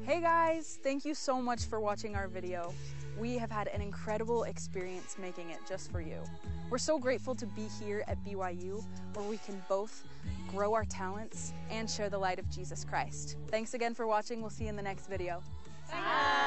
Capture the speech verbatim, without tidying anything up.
Hey guys, thank you so much for watching our video. We have had an incredible experience making it just for you. We're so grateful to be here at B Y U, where we can both grow our talents and share the light of Jesus Christ. Thanks again for watching. We'll see you in the next video. Bye.